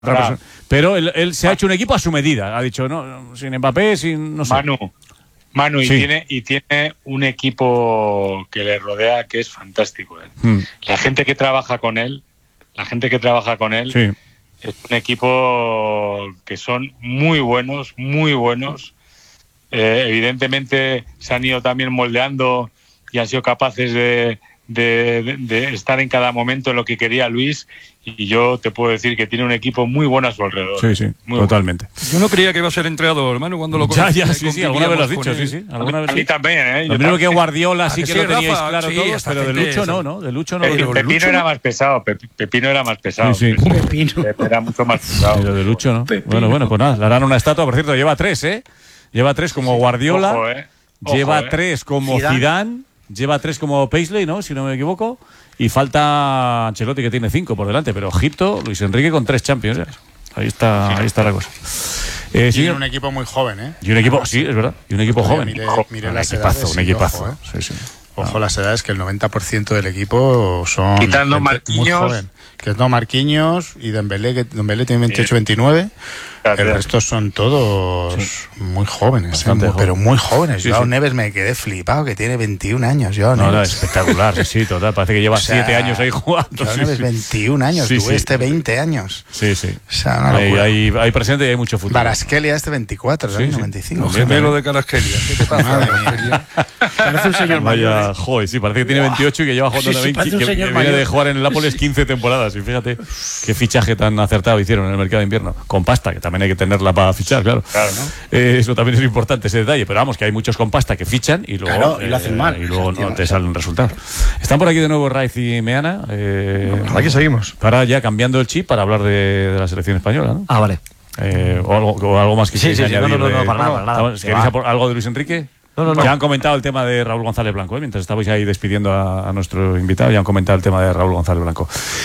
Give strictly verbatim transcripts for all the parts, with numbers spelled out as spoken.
Claro. Pero él, él se ha hecho un equipo a su medida. Ha dicho, no, sin Mbappé, sin, no sé. Manu, Manu y, sí. tiene, y tiene un equipo que le rodea que es fantástico. ¿eh? Hmm. La gente que trabaja con él, la gente que trabaja con él, sí. es un equipo que son muy buenos, muy buenos. Eh, evidentemente se han ido también moldeando y han sido capaces de, de, de, de estar en cada momento en lo que quería Luis. Y yo te puedo decir que tiene un equipo muy bueno a su alrededor. Sí, sí, muy totalmente. Bueno. Yo no creía que iba a ser entrenador, hermano, cuando lo Ya, ya, sí, sí, alguna vez lo has dicho, sí, sí. Alguna vez a mí también, ¿eh? Lo mismo que Guardiola sí que, que sí, lo teníais Rafa, claro sí, todos, pero de Lucho no, ¿no? De Lucho no. Eh, Lo Pepino Lucho, era más pesado, Pepino era más pesado. Sí, sí. Pepino. Era mucho más pesado. Pero de Lucho no. Pepino. Bueno, bueno, pues nada, le harán una estatua, por cierto, lleva tres, ¿eh? Lleva tres como Guardiola, Ojo, eh. Ojo, lleva eh. tres como Zidane. Zidane, lleva tres como Paisley, ¿no? Si no me equivoco. Y falta Ancelotti, que tiene cinco por delante, pero Egipto, Luis Enrique con tres Champions. ¿eh? Ahí está, ahí está la cosa. Eh, y tiene un equipo muy joven, ¿eh? Y un equipo, sí, es verdad. Y un equipo joven. Mire, mire un las equipazo, edades, un equipazo. Ojo, ¿eh? Sí, sí. Ojo, las edades, que el noventa por ciento del equipo son quitando muy joven. Que es no Marquinhos y Dembélé, que Dembélé tiene veintiocho veintinueve. El resto son todos sí. muy jóvenes, ¿eh? muy, joven. pero muy jóvenes. Sí, Joao sí. Neves me quedé flipado, que tiene veintiún años. Joao no, Neves. No, espectacular, sí, sí, total. Parece que lleva o sea, siete años ahí jugando. Joao sí, Neves, sí. veintiún años, sí, tú sí. este veinte años. Sí, sí. O sea, una hay, hay, hay presente y hay mucho futuro. Baraskelia este veinticuatro, sí, sí. noventa y cinco. El gemelo de Caraskelia. ¿Qué te pasa? Parece un señor Vaya, mayor. joder, sí, parece que tiene veintiocho y que lleva jugando sí, sí, veinte, que, que viene mayor. de jugar en el Nápoles quince temporadas. Y fíjate qué fichaje tan acertado hicieron en el mercado de invierno. Con pasta, que también hay que tenerla para fichar, claro. Claro, ¿no? Eh, eso también es importante, ese detalle. Pero vamos, que hay muchos con pasta que fichan y luego, claro, y lo hacen mal. Eh, y luego no te salen resultados. Están por aquí de nuevo Raiz y Meana. Eh, aquí seguimos. Para ya cambiando el chip para hablar de, de la selección española, ¿no? Ah, vale. Eh, o, algo, o algo más que sí, sí, sí, añadir. No, no, no, de, para nada, para nada. ¿Queréis algo de Luis Enrique? No, no, no. Ya han comentado el tema de Raúl González Blanco, ¿eh? Mientras estabais ahí despidiendo a, a nuestro invitado, ya han comentado el tema de Raúl González Blanco.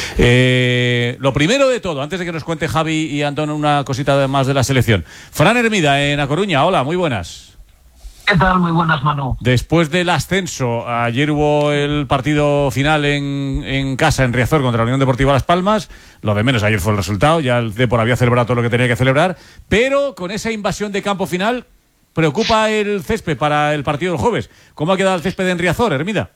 Eh, lo primero de todo, antes de que nos cuente Javi y Antón una cosita más de la selección. Fran Hermida, en A Coruña, hola, muy buenas. ¿Qué tal? Muy buenas, Manu. Después del ascenso, ayer hubo el partido final en, en casa, en Riazor, contra la Unión Deportiva Las Palmas. Lo de menos ayer fue el resultado, ya el Depor había celebrado todo lo que tenía que celebrar, pero con esa invasión de campo final, preocupa el césped para el partido del jueves. ¿Cómo ha quedado el césped en Riazor, Hermida?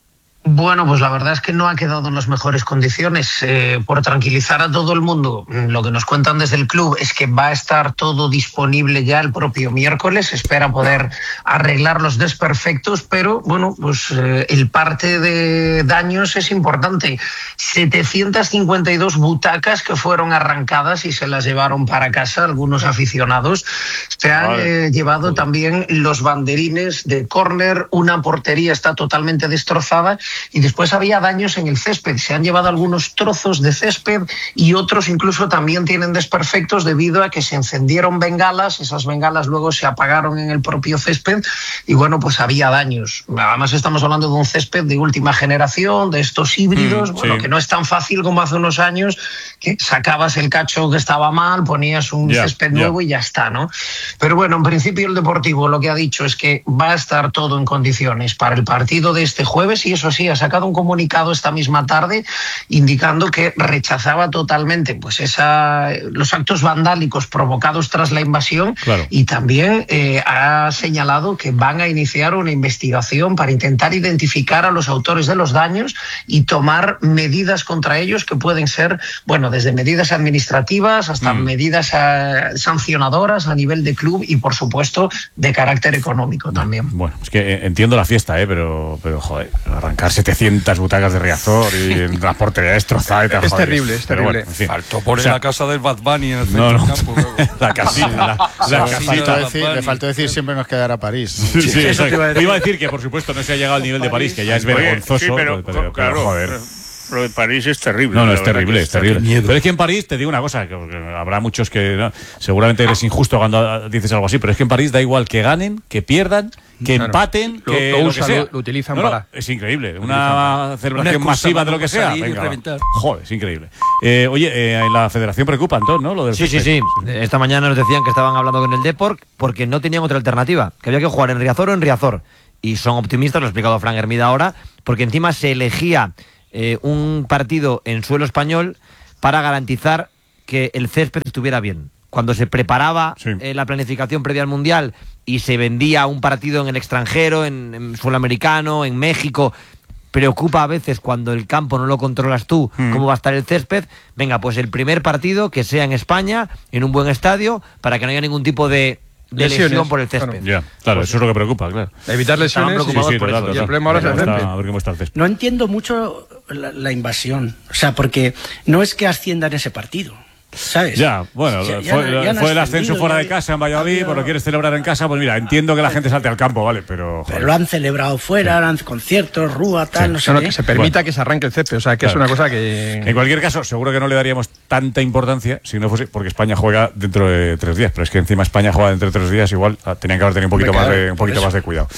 Bueno, pues la verdad es que no ha quedado en las mejores condiciones. Eh, por tranquilizar a todo el mundo, lo que nos cuentan desde el club es que va a estar todo disponible ya el propio miércoles. Espera poder arreglar los desperfectos, pero bueno, pues eh, el parte de daños es importante. setecientas cincuenta y dos butacas que fueron arrancadas y se las llevaron para casa algunos aficionados. Se han vale. eh, llevado vale. también los banderines de córner, una portería está totalmente destrozada. Y después había daños en el césped. Se han llevado algunos trozos de césped y otros incluso también tienen desperfectos debido a que se encendieron bengalas. Esas bengalas luego se apagaron en el propio césped y bueno, pues había daños. Además estamos hablando de un césped de última generación, de estos híbridos, mm, bueno, sí. que no es tan fácil como hace unos años, que sacabas el cacho que estaba mal, ponías un yeah, césped yeah. nuevo y ya está, ¿no? Pero bueno, en principio el Deportivo lo que ha dicho es que va a estar todo en condiciones para el partido de este jueves y eso sí, ha sacado un comunicado esta misma tarde indicando que rechazaba totalmente pues esa, los actos vandálicos provocados tras la invasión claro. y también eh, ha señalado que van a iniciar una investigación para intentar identificar a los autores de los daños y tomar medidas contra ellos que pueden ser, bueno, desde medidas administrativas hasta mm. medidas uh, sancionadoras a nivel de club y por supuesto de carácter económico no, también. Bueno, es que entiendo la fiesta, ¿eh? pero, pero joder, arrancar setecientas butacas de Riazor y la portería destrozada y tal. Es joder, terrible, es terrible. Bueno, en fin. Faltó poner o sea, la casa del Bad Bunny en el no, centro no. del campo. la casita. La, la le, faltó decir, le faltó decir siempre nos quedará París. Sí, sí, sí, eso te iba a decir. Iba a decir que por supuesto no se ha llegado al nivel de París, que ya es vergonzoso. Sí, pero, pero, pero, claro, joder. Lo de París es terrible. No, no, es terrible, es terrible. Miedo. Pero es que en París, te digo una cosa, que, que habrá muchos que no, seguramente eres injusto cuando dices algo así, pero es que en París da igual que ganen, que pierdan, que claro. empaten, lo, que lo, lo, usan, que sea. Lo, lo utilizan no, no, para... Es increíble, una celebración una masiva de lo que sea. Venga, joder, es increíble. Eh, oye, eh, en la federación preocupa, entonces, ¿no? Lo del sí, sí, sí. Esta mañana nos decían que estaban hablando con el Depor porque no tenían otra alternativa, que había que jugar en Riazor o en Riazor. Y son optimistas, lo ha explicado Fran Hermida ahora, porque encima se elegía Eh, un partido en suelo español para garantizar que el césped estuviera bien. Cuando se preparaba sí. eh, la planificación previa al Mundial y se vendía un partido en el extranjero, en, en suelo americano, en México, preocupa a veces cuando el campo no lo controlas tú, mm. cómo va a estar el césped. Venga, pues el primer partido que sea en España, en un buen estadio, para que no haya ningún tipo de, de lesión por el césped. Claro, ya, claro pues, eso es lo que preocupa, claro. Evitar lesiones sí, sí, por total, eso. total. Y el problema ahora es el césped. A ver cómo está el césped. No entiendo mucho la, la invasión, o sea, porque no es que asciendan ese partido. ¿Sabes? Ya, bueno, ya, ya, fue, ya fue el ascenso fuera ya, de casa en Valladolid, pero pues lo quieres celebrar en casa, pues mira, entiendo que la gente salte al campo, vale, pero... Joder. Pero lo han celebrado fuera, sí. han conciertos, rúa, tal, sí. no sé no, qué. Que se permita bueno. que se arranque el césped, o sea, que claro. es una cosa que... En cualquier caso, seguro que no le daríamos tanta importancia si no fuese porque España juega dentro de tres días, pero es que encima España juega dentro de tres días, igual tenían que haber tenido un poquito, más de, un poquito más de cuidado.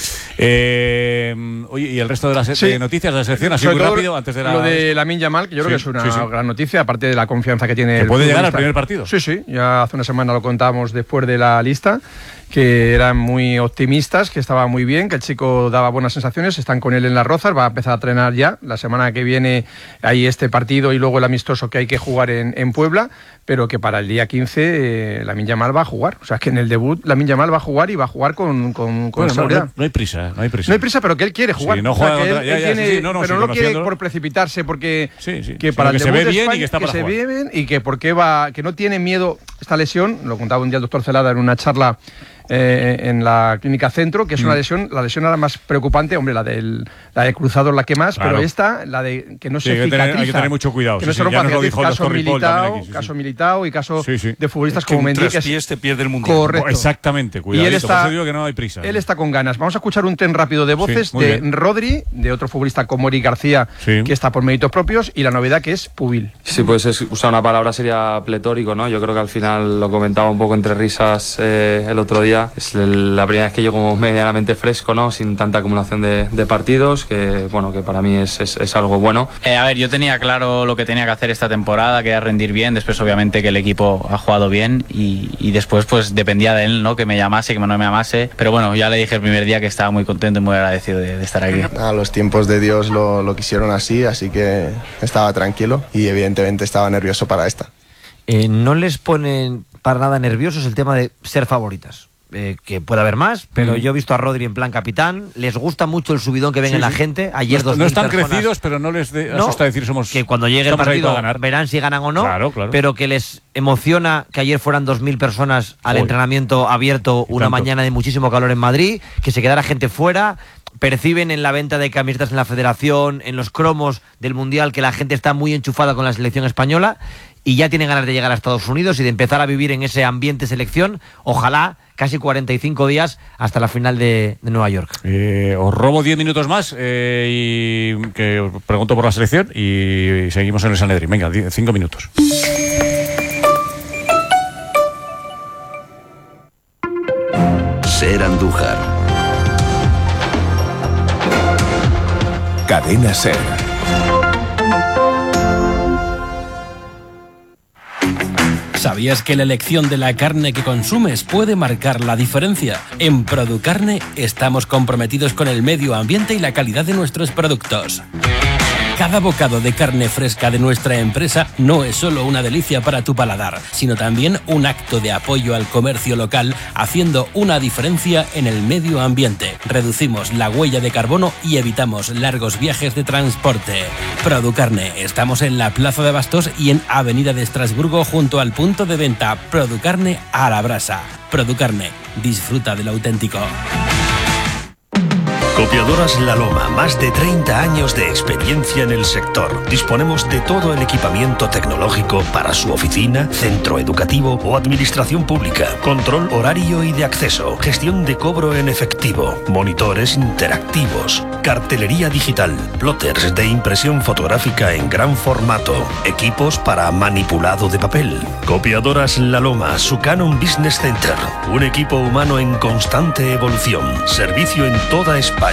Eh, oye, ¿y el resto de las sí. de noticias de la sección? Así muy rápido, antes de la... Lo de Lamine Yamal, que yo sí, creo que es una sí, sí. gran noticia, aparte de la confianza que tiene... ¿Que puede llegar al primer partido? Sí, sí, ya hace una semana lo contábamos después de la lista, que eran muy optimistas, que estaba muy bien, que el chico daba buenas sensaciones, están con él en las Rozas, va a empezar a entrenar ya, la semana que viene hay este partido y luego el amistoso que hay que jugar en, en Puebla, pero que para el día quince eh, Lamine Yamal va a jugar, o sea, que en el debut Lamine Yamal va a jugar y va a jugar con, con, con bueno, seguridad. No, no hay prisa, no hay prisa. No hay prisa, pero que él quiere jugar. Sí, no juega o sea, que contra... él, ya, él ya, tiene, sí, sí, no, no, pero sí, no quiere por precipitarse, porque sí, sí, que para que el se ve debut de bien España, y que está para que jugar. se ve bien y que porque va, que no tiene miedo esta lesión, lo contaba un día el doctor Celada en una charla Eh, en la clínica Centro, que es una lesión, la lesión ahora más preocupante, hombre, la del la de cruzado la que más, claro. pero esta, la de que no sí, se hay cicatriza. Que tener, hay que tener mucho cuidado. Que no sí, se rompa sí, cicatriz, caso Militao, aquí, sí, caso sí. Militao y caso sí, sí. de futbolistas es que como Mendy. Que es te pierde el mundial. Correcto. Exactamente, cuidado. Y él está, por eso digo que no hay prisa. Él está con ganas. Vamos a escuchar un tren rápido de voces sí, de bien. Rodri, de otro futbolista como Eric García, sí. que está por méritos propios, y la novedad que es Pubil. Sí, pues es, usar una palabra sería pletórico, ¿no? Yo creo que al final lo comentaba un poco entre risas eh, el otro día. Es el, la primera vez que yo como medianamente fresco, ¿no? Sin tanta acumulación de, de partidos, que bueno, que para mí es, es, es algo bueno. Eh, a ver, yo tenía claro lo que tenía que hacer esta temporada, que era rendir bien, después obviamente que el equipo ha jugado bien y, y después pues dependía de él, ¿no? Que me llamase, que no me llamase, pero bueno, ya le dije el primer día que estaba muy contento y muy agradecido de, de estar aquí. A los tiempos de Dios lo, lo quisieron así, así que estaba tranquilo y evidentemente estaba nervioso para esta. Eh, ¿No les ponen para nada nerviosos el tema de ser favoritas? Eh, que puede haber más, pero mm. yo he visto a Rodri en plan capitán, les gusta mucho el subidón que ven sí, en la sí. gente. Ayer no, dos no están personas, crecidos, pero no les de, asusta no, decir somos que cuando llegue el partido verán si ganan o no, claro, claro. pero que les emociona que ayer fueran dos mil personas al Joder. entrenamiento abierto una tanto. mañana de muchísimo calor en Madrid, que se quedara gente fuera. Perciben en la venta de camisetas en la federación, en los cromos del Mundial, que la gente está muy enchufada con la selección española y ya tienen ganas de llegar a Estados Unidos y de empezar a vivir en ese ambiente selección. Ojalá casi cuarenta y cinco días hasta la final de, de Nueva York. Eh, os robo diez minutos más eh, y que os pregunto por la selección y seguimos en el Sanedrín. Venga, cinco minutos. Ser Andújar. Cadena Ser. ¿Sabías que la elección de la carne que consumes puede marcar la diferencia? En Producarne estamos comprometidos con el medio ambiente y la calidad de nuestros productos. Cada bocado de carne fresca de nuestra empresa no es solo una delicia para tu paladar, sino también un acto de apoyo al comercio local, haciendo una diferencia en el medio ambiente. Reducimos la huella de carbono y evitamos largos viajes de transporte. Producarne, estamos en la Plaza de Bastos y en Avenida de Estrasburgo junto al punto de venta Producarne a la brasa. Producarne, disfruta del auténtico. Copiadoras La Loma, más de treinta años de experiencia en el sector. Disponemos de todo el equipamiento tecnológico para su oficina, centro educativo o administración pública. Control horario y de acceso, gestión de cobro en efectivo, monitores interactivos, cartelería digital, plotters de impresión fotográfica en gran formato, equipos para manipulado de papel. Copiadoras La Loma, su Canon Business Center, un equipo humano en constante evolución. Servicio en toda España.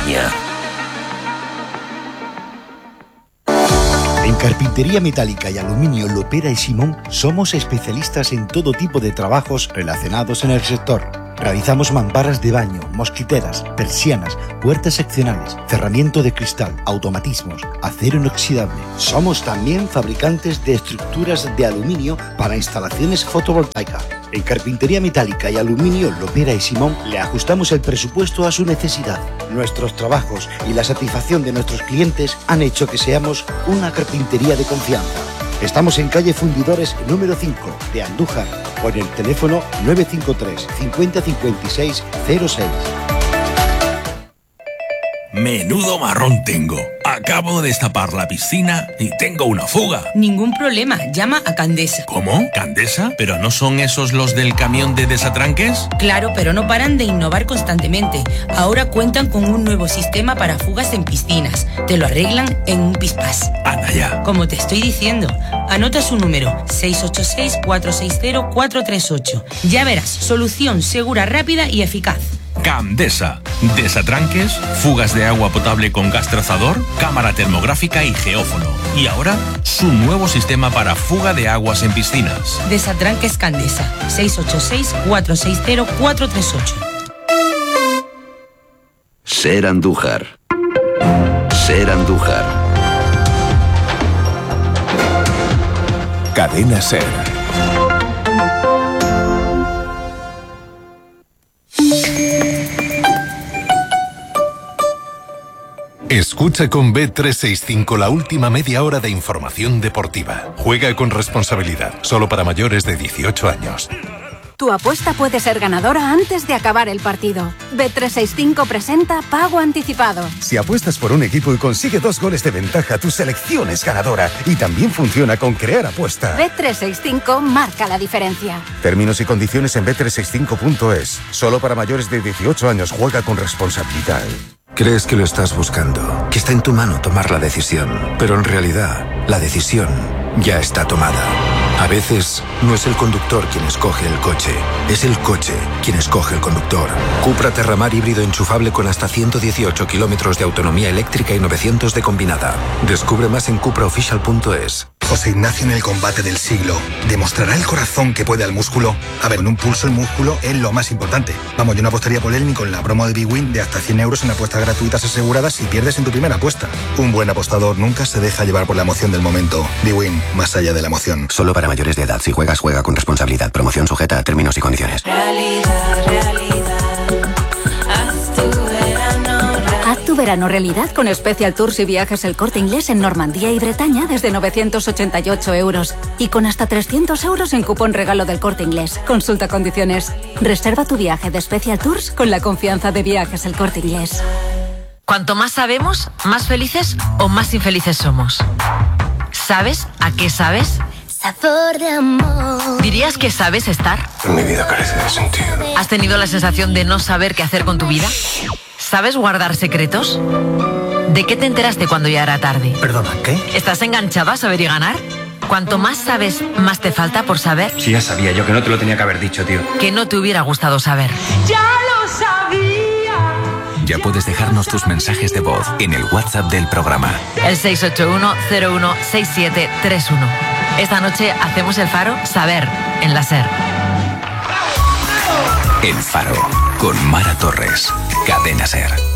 En Carpintería Metálica y Aluminio Lopera y Simón somos especialistas en todo tipo de trabajos relacionados en el sector. Realizamos mamparas de baño, mosquiteras, persianas, puertas seccionales, cerramiento de cristal, automatismos, acero inoxidable. Somos también fabricantes de estructuras de aluminio para instalaciones fotovoltaicas. En Carpintería Metálica y Aluminio Lopera y Simón le ajustamos el presupuesto a su necesidad. Nuestros trabajos y la satisfacción de nuestros clientes han hecho que seamos una carpintería de confianza. Estamos en calle Fundidores número cinco de Andújar o en el teléfono nueve cinco tres cincuenta cincuenta y seis cero seis. Menudo marrón tengo. Acabo de destapar la piscina y tengo una fuga. Ningún problema, llama a Candesa. ¿Cómo? ¿Candesa? ¿Pero no son esos los del camión de desatranques? Claro, pero no paran de innovar constantemente. Ahora cuentan con un nuevo sistema para fugas en piscinas. Te lo arreglan en un pispás. Anda ya. Como te estoy diciendo, anota su número seis ocho seis, cuatro seis cero, cuatro tres ocho. Ya verás, solución segura, rápida y eficaz. Candesa. Desatranques, fugas de agua potable con gas trazador, cámara termográfica y geófono. Y ahora, su nuevo sistema para fuga de aguas en piscinas. Desatranques Candesa. seis ocho seis, cuatro seis cero, cuatro tres ocho. Ser Andújar. Ser Andújar. Cadena Ser. Escucha con B trescientos sesenta y cinco la última media hora de información deportiva. Juega con responsabilidad, solo para mayores de dieciocho años. Tu apuesta puede ser ganadora antes de acabar el partido. B trescientos sesenta y cinco presenta Pago Anticipado. Si apuestas por un equipo y consigue dos goles de ventaja, tu selección es ganadora. Y también funciona con Crear Apuesta. B trescientos sesenta y cinco marca la diferencia. Términos y condiciones en B trescientos sesenta y cinco punto es. Solo para mayores de dieciocho años. Juega con responsabilidad. Crees que lo estás buscando, que está en tu mano tomar la decisión, pero en realidad, la decisión ya está tomada. A veces, no es el conductor quien escoge el coche, es el coche quien escoge el conductor. Cupra Terramar híbrido enchufable con hasta ciento dieciocho kilómetros de autonomía eléctrica y novecientos de combinada. Descubre más en cupra oficial punto es. José Ignacio en el combate del siglo. ¿Demostrará el corazón que puede al músculo? A ver, en un pulso el músculo es lo más importante. Vamos, yo no apostaría por él ni con la promo de Big Win de hasta cien euros en apuestas gratuitas aseguradas si pierdes en tu primera apuesta. Un buen apostador nunca se deja llevar por la emoción del momento. Big Win, más allá de la emoción. Solo para mayores de edad. Si juegas, juega con responsabilidad. Promoción sujeta a términos y condiciones. Realidad, realidad. Haz tu verano, Haz tu verano realidad con Special Tours y viajes El Corte Inglés en Normandía y Bretaña desde novecientos ochenta y ocho euros. Y con hasta trescientos euros en cupón regalo del Corte Inglés. Consulta condiciones. Reserva tu viaje de Special Tours con la confianza de viajes El Corte Inglés. Cuanto más sabemos, más felices o más infelices somos. ¿Sabes a qué sabes? Sabor de amor. ¿Dirías que sabes estar? Mi vida carece de sentido. ¿Has tenido la sensación de no saber qué hacer con tu vida? ¿Sabes guardar secretos? ¿De qué te enteraste cuando ya era tarde? Perdona, ¿qué? ¿Estás enganchado a saber y ganar? Cuanto más sabes, más te falta por saber. Sí, ya sabía yo que no te lo tenía que haber dicho, tío. Que no te hubiera gustado saber. Ya lo sabía. Ya puedes dejarnos tus mensajes de voz en el WhatsApp del programa. El seis ocho uno, cero uno, seis siete tres uno. Esta noche hacemos el Faro Saber en la SER. El Faro con Mara Torres. Cadena SER.